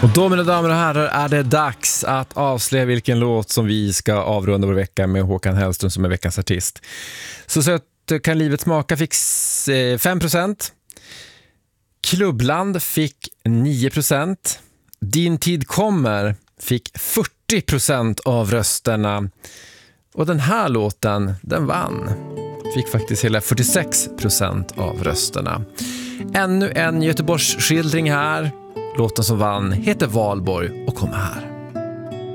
Och då, mina damer och herrar, är det dags att avslöja vilken låt som vi ska avrunda vår vecka med Håkan Hellström som är veckans artist. Så sött kan livet smaka fick 5%. Klubbland fick 9%. Din tid kommer fick 40% av rösterna. Och den här låten, den vann. Fick faktiskt hela 46% av rösterna. Ännu en Göteborgs skildring här. Låten som vann heter Valborg och kommer här.